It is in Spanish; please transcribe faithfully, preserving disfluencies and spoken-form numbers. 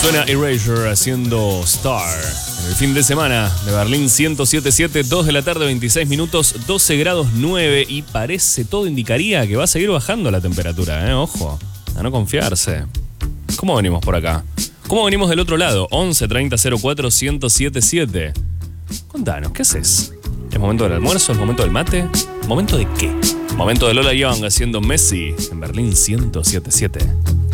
Suena Erasure haciendo Star. En el fin de semana de Berlín ciento siete punto siete, dos de la tarde, veintiséis minutos, doce grados nueve. Y parece, todo indicaría que va a seguir bajando la temperatura, ¿eh? Ojo, a no confiarse. ¿Cómo venimos por acá? ¿Cómo venimos del otro lado? once treinta cero cuatro ciento setenta y siete. Contanos, ¿qué haces? ¿Es momento del almuerzo? ¿Es momento del mate? ¿Momento de qué? Momento de Lola Young haciendo Messi en Berlín ciento siete punto siete.